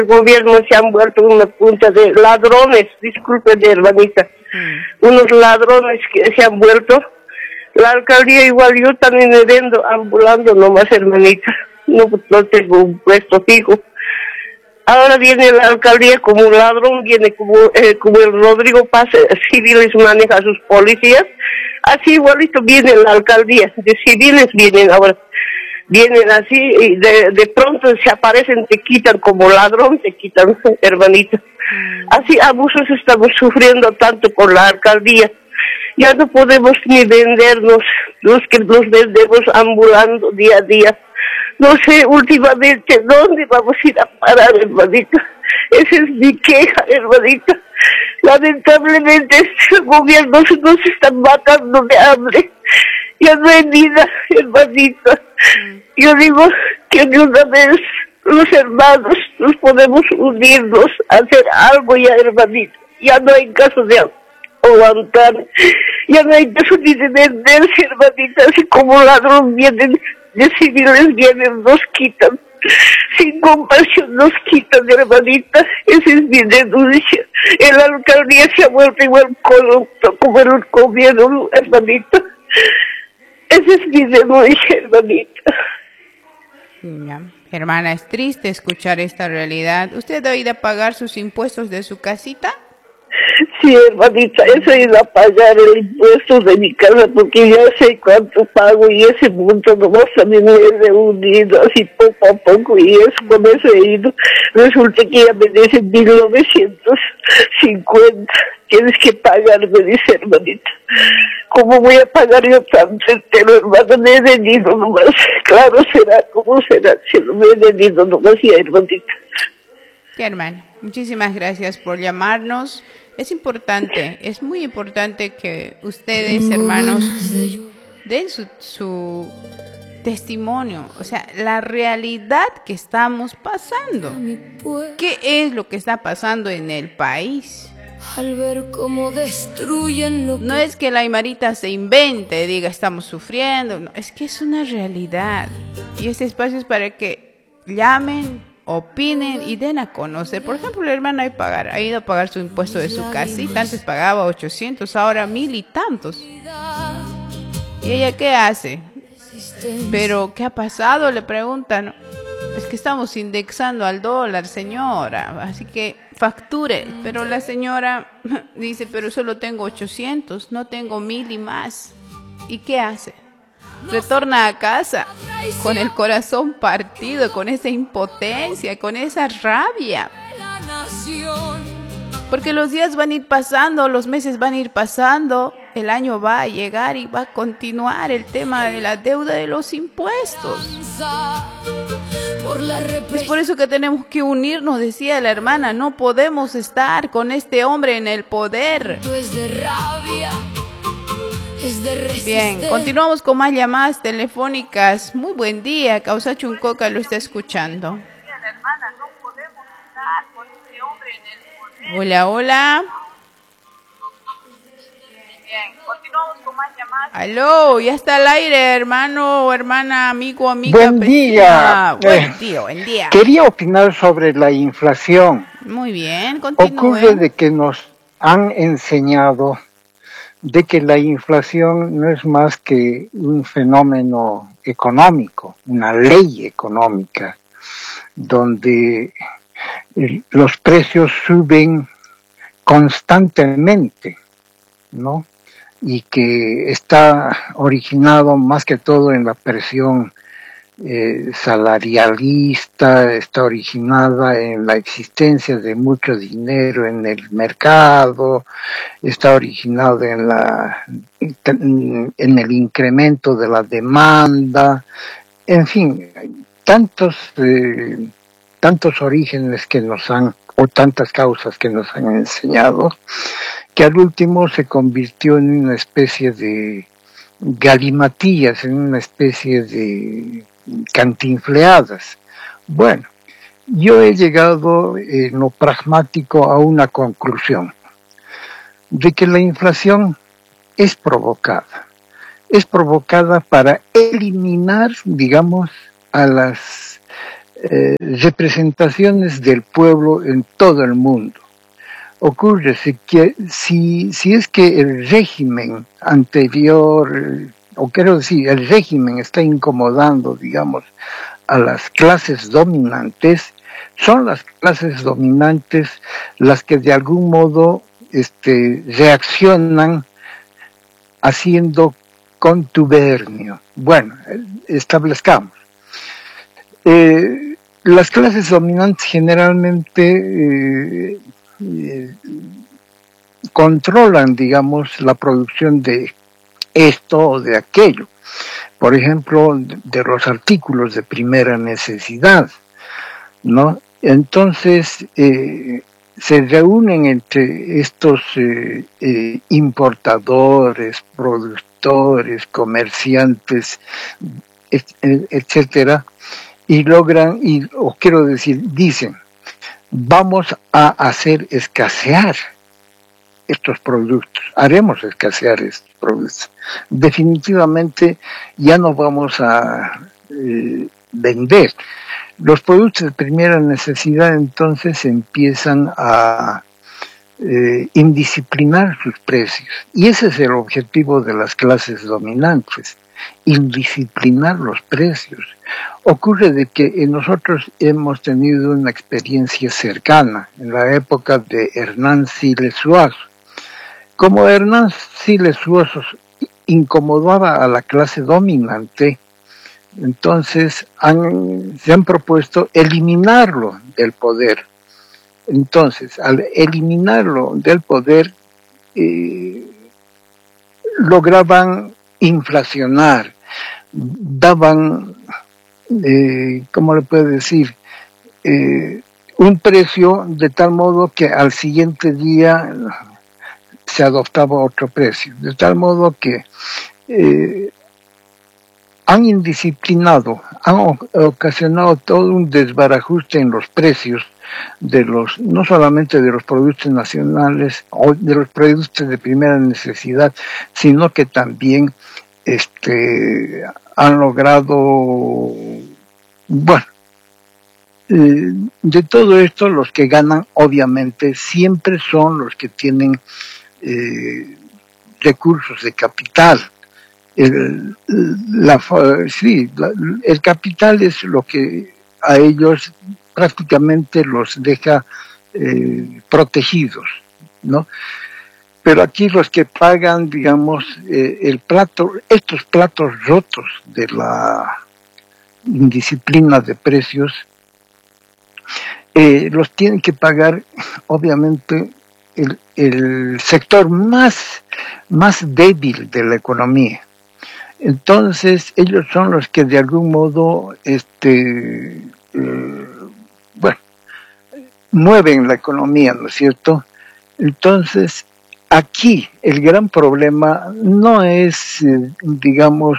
El gobierno se han vuelto una punta de ladrones, disculpen, hermanita. Unos ladrones que se han vuelto. La alcaldía igual, yo también me vendo ambulando nomás, hermanita. No tengo un puesto fijo. Ahora viene la alcaldía como un ladrón, viene como el Rodrigo Paz, civiles maneja a sus policías. Así igualito viene la alcaldía, de civiles vienen ahora. Vienen así y de pronto se aparecen, te quitan como ladrón, te quitan, hermanita. Así abusos estamos sufriendo tanto con la alcaldía. Ya no podemos ni vendernos, los que nos vendemos ambulando día a día. No sé últimamente dónde vamos a ir a parar, hermanita. Esa es mi queja, hermanita. Lamentablemente este gobierno nos está matando de hambre. Ya no hay vida, hermanita. Yo digo que de una vez los hermanos nos podemos unirnos, hacer algo ya, hermanita. Ya no hay caso de aguantar. Ya no hay caso ni de venderse, hermanita. Así como ladrón vienen, de civiles vienen, nos quitan. Sin compasión nos quitan, hermanita. Esa es mi denuncia. El alcaldía se ha vuelto igual corrupto como el gobierno, hermanita. Esa es mi denuncia, hermanita. Ya. Hermana, es triste escuchar esta realidad. ¿Usted ha ido a pagar sus impuestos de su casita? Sí, hermanita, eso he ido a pagar el impuesto de mi casa porque ya sé cuánto pago y ese monto nomás también me he reunido así poco a poco y eso con eso he ido. Resulta que ya me dicen 1950, tienes que pagar, me dice, hermanita. ¿Cómo voy a pagar yo tanto entero, hermano? Me he venido nomás. Claro será, ¿cómo será? Si no me he venido nomás ya, hermanita. Sí, hermano, muchísimas gracias por llamarnos. Es importante, es muy importante que ustedes, hermanos, den su testimonio, o sea, la realidad que estamos pasando. ¿Qué es lo que está pasando en el país? Al ver cómo destruyen lo que... No es que la Aymarita se invente, diga estamos sufriendo, no, es que es una realidad. Y este espacio es para que llamen, opinen y den a conocer. Por ejemplo, la hermana ha ido a pagar su impuesto de su casita. Antes pagaba 800, ahora 1000 y tantos. ¿Y ella qué hace? ¿Pero qué ha pasado? Le preguntan. Es que estamos indexando al dólar, señora. Así que facture. Pero la señora dice, pero solo tengo 800, no tengo 1000 y más. ¿Y qué hace? Retorna a casa con el corazón partido, con esa impotencia, con esa rabia. Porque los días van a ir pasando, los meses van a ir pasando, el año va a llegar y va a continuar el tema de la deuda de los impuestos. Es por eso que tenemos que unirnos, decía la hermana, no podemos estar con este hombre en el poder. Bien, continuamos con más llamadas telefónicas. Muy buen día, Causa Chuncoca lo está escuchando. Hola, hola. Bien, continuamos con más llamadas. Aló, ya está al aire, hermano, o hermana, amigo, amiga. Buen día. Buen día. Quería opinar sobre la inflación. Muy bien, continúe. Ocurre de que nos han enseñado de que la inflación no es más que un fenómeno económico, una ley económica, donde los precios suben constantemente, ¿no? Y que está originado más que todo en la presión salarialista, está originada en la existencia de mucho dinero en el mercado, está originado en el incremento de la demanda, en fin, tantos orígenes que nos han, o tantas causas que nos han enseñado, que al último se convirtió en una especie de galimatías, en una especie de cantinfleadas. Bueno, yo he llegado en lo pragmático a una conclusión de que la inflación es provocada para eliminar, digamos, a las representaciones del pueblo en todo el mundo. Ocurre que si es que el régimen anterior, o quiero decir, el régimen está incomodando, digamos, a las clases dominantes, son las clases dominantes las que de algún modo reaccionan haciendo contubernio. Bueno, establezcamos. Las clases dominantes generalmente controlan, digamos, la producción de esto o de aquello. Por ejemplo, de los artículos de primera necesidad, ¿no? Entonces, se reúnen entre estos importadores, productores, comerciantes, etcétera, y logran, o quiero decir, dicen, vamos a hacer escasear estos productos, haremos escasear estos productos. Definitivamente ya no vamos a vender. Los productos de primera necesidad entonces empiezan a indisciplinar sus precios. Y ese es el objetivo de las clases dominantes, indisciplinar los precios. Ocurre de que nosotros hemos tenido una experiencia cercana en la época de Hernán Siles Zuazo. Como Hernán Siles Zuazo incomodaba a la clase dominante, entonces se han propuesto eliminarlo del poder. Entonces, al eliminarlo del poder, lograban inflacionar, daban, ¿cómo le puedo decir? Un precio de tal modo que al siguiente día se adoptaba otro precio, de tal modo que han indisciplinado, han ocasionado todo un desbarajuste en los precios de los, no solamente de los productos nacionales o de los productos de primera necesidad, sino que también han logrado, bueno, de todo esto los que ganan obviamente siempre son los que tienen recursos de capital. El capital es lo que a ellos prácticamente los deja protegidos, ¿no? Pero aquí los que pagan, digamos, estos platos rotos de la indisciplina de precios, los tienen que pagar, obviamente, el sector más débil de la economía. Entonces, ellos son los que de algún modo, mueven la economía, ¿no es cierto? Entonces, aquí el gran problema no es, digamos,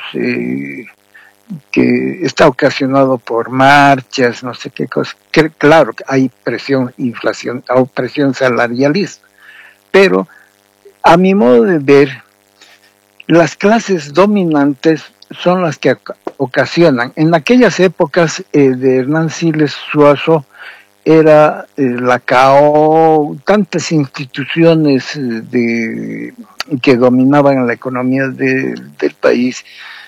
que está ocasionado por marchas, no sé qué cosa. Claro que hay presión, inflación, o presión salarialista, pero a mi modo de ver, las clases dominantes son las que ocasionan. En aquellas épocas de Hernán Siles Zuazo era la CAO, tantas instituciones que dominaban la economía del país,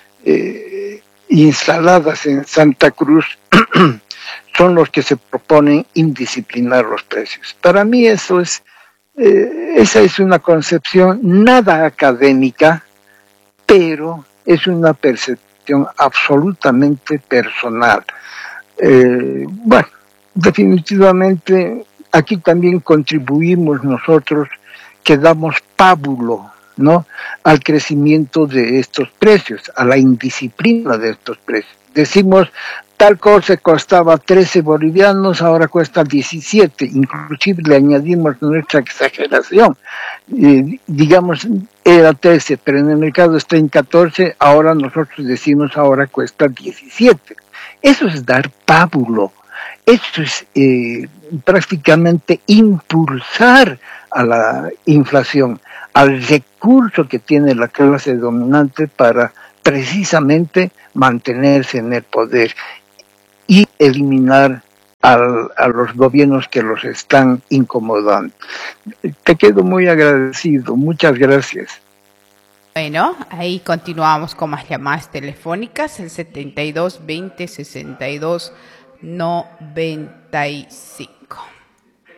instaladas en Santa Cruz, son los que se proponen indisciplinar los precios. Para mí esa es una concepción nada académica, pero es una percepción absolutamente personal. Bueno, definitivamente aquí también contribuimos nosotros que damos pábulo, ¿no?, al crecimiento de estos precios, a la indisciplina de estos precios. Decimos, tal cosa costaba 13 bolivianos, ahora cuesta 17, inclusive le añadimos nuestra exageración. Digamos, era 13, pero en el mercado está en 14, ahora nosotros decimos ahora cuesta 17. Eso es dar pábulo, eso es prácticamente impulsar a la inflación, al recurso que tiene la clase dominante para precisamente mantenerse en el poder. y eliminar a los gobiernos que los están incomodando. Te quedo muy agradecido. Muchas gracias. Bueno, ahí continuamos con más llamadas telefónicas, el 72 20 62 95.